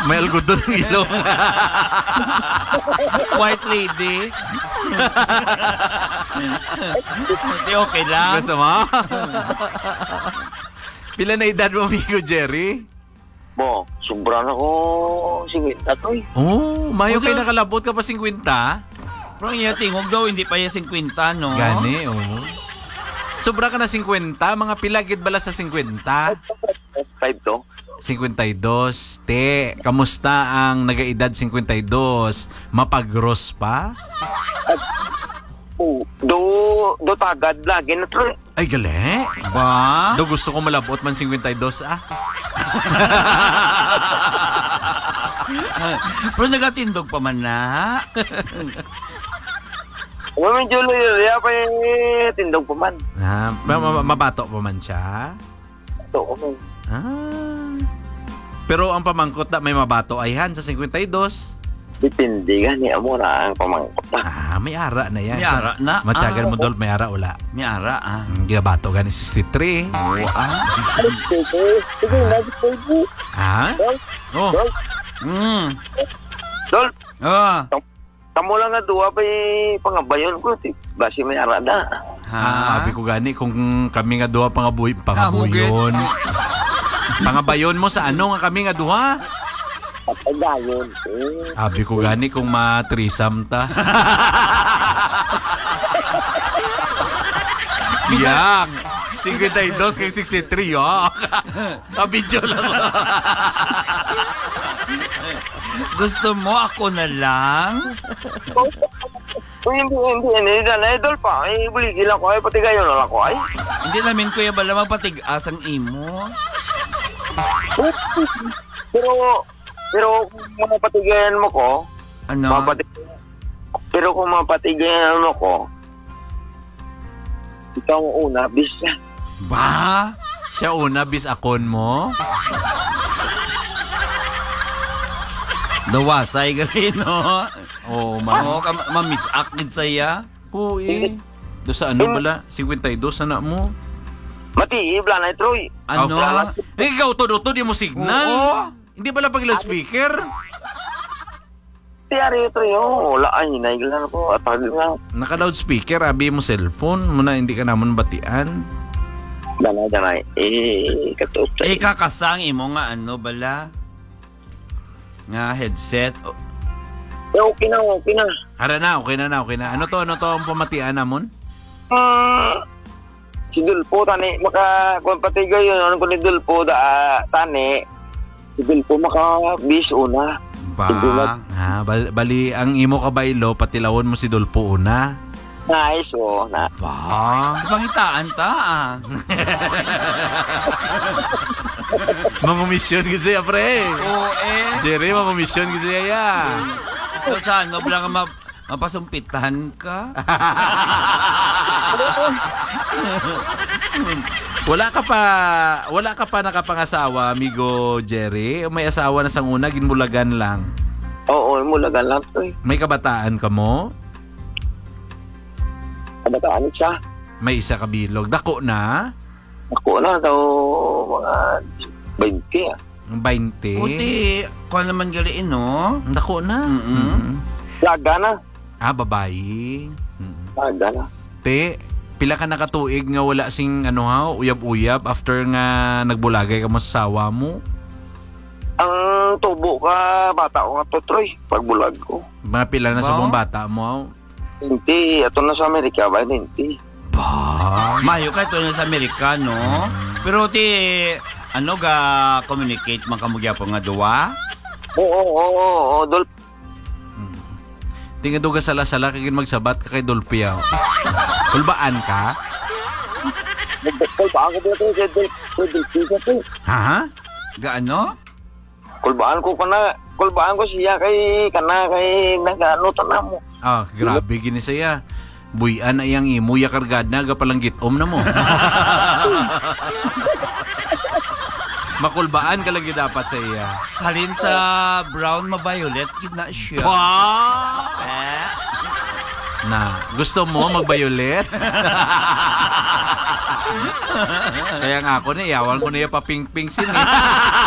May algodon ng ilong. White lady. Hindi okay lang. Gusto mo? Pila na edad mo, amigo Jerry? Bo, sobra na ko sigwita to eh. Oh, mayo Okay. kayo nakalabot ka pa 50? Pero ang iya tingog daw, hindi pa iya 50, no? Gani, oh. Sobra ka na 50, mga pilagid bala sa 50? 5 to. 52. Te, kamusta ang nagaedad 52? Mapagros pa? Do tagad lagi na to. Ay, gali. Ba? Do gusto ko malabot man 52, ah. Pero nagatindog pa man na. Medyo loyal pa tindog pa man. Ah, mabato pa man siya? Ito, okay. Ah. Pero ang pamangkot na may mabato ay han sa 52. Depende gani amo na ang pamangkot na. Ah, may ara na yan. May ara na. Matyagan mo, Dol, may ara ula. May ara, ah. Gibato gani 63. Oo, ah. Sige, nag-sige. Ha? Oh. Dol, Mm. Dol, Ah. tamo lang nga duwa pa pangabayon ko. Basi may arada. Ah, abi ko gani kung kami nga duha pangabuyon. Pangabayon mo sa ano nga kami nga duha? Pagdayon. Abi ko gani kung matrisam ta. Yang 52 kay 63 oh. Kabidyo lang. Gusto mo ako na lang? Hindi na idol pa. Ay, buligil ako ay pati gayon na ako ay. Hindi namin kuya bala magpatigas ang imo. Pero kung mapatigayan mo ko, Ano? pero kung mapatigayan mo ko, ikaw ang una, bisa. Ba? Siya una bis akon mo. Dawasay gali, no? Oh, Oo, ma-miss akid saya. Puy. Do sa ano bala? 52 anak mo. Mati, ibla na Troy. Ano? Eh, ikaw to di mo signal. Oo. Hindi pala pag speaker. Tiyari Troy, wala ay, naiglan ako. At pag nga, Naka-loudspeaker, abi mo cellphone. Muna hindi ka naman batian. danay. Katup tayo. Kakasang imo nga ano bala? Nga headset. Okay na. Hara na, okay na. Ano to ang pamatian namon? Si Dulpo, tani, kung patigay yun, ano ko ni Dulpo, tani, si Dulpo maka-bis una. Ba? Ha, bali ang imo ka bailo, patilawon mo si Dolpo una. Nice, na. Ba? Pangitaan ta, ah. Mangumisyon gid siya, pre. Oo, Jerry, mangumisyon gid siya ya. So, saan? No, bala nga mapasumpitan ka? Wala ka pa nakapangasawa, amigo Jerry. May asawa na sang una, ginbulagan lang. Oo, mulagan lang to eh. May kabataan ka mo? Kabataan siya. May isa ka bilog. Dako na? Ako na daw mga 20 ah. 20. Puti, kuha naman galiin, no? Dako na. Mm-mm. Laga na. Ah, babae. Laga na. Te, pila ka nakatuig nga wala sing ano ha, uyab-uyab after nga nagbulagay ka mo sa sawa mo? Ang tubo ka, bata ko nga to, Troy. Pagbulag ko. Mga pila na sa Wow. mong bata mo? 20. Ito na sa Amerika ba? 20. Ba? Mayo ka ito sa Amerika, no? Pero ano communicate man kamugya po nga duwa? Oo, Dol. Tingin doon ka sala-sala kagin magsabat ka kay Dolpia. Kulbaan ka? Kulbaan ko dito kay Dol. Ha? Gaano? Kulbaan ko siya kay nag-ano na mo. Ah, grabe gini saya. Buyan ay ang imo ya kargad na gapalang gitom na mo. Makulbaan ka lagi dapat sa iya. Halin sa brown ma-violet, gid na siya. Na, gusto mo mag-violet? Kaya nga ako na, iyawan ko na yung paping-ping sin.